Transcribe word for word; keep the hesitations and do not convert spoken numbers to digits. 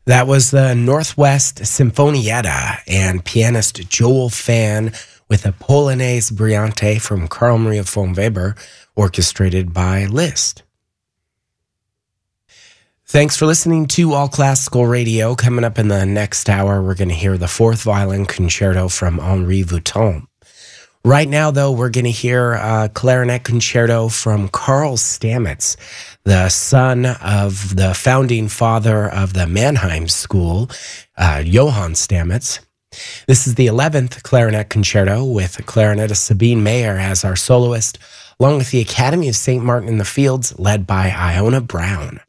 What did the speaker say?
That was the Northwest Sinfonietta and pianist Joel Fan with a Polonaise Brillante from Carl Maria von Weber, orchestrated by Liszt. Thanks for listening to All Classical Radio. Coming up in the next hour, we're going to hear the Fourth Violin Concerto from Henri Wouton. Right now, though, we're going to hear a clarinet concerto from Karl Stamitz, the son of the founding father of the Mannheim School, uh, Johann Stamitz. This is the eleventh clarinet concerto with clarinetist Sabine Mayer as our soloist, along with the Academy of Saint Martin in the Fields, led by Iona Brown.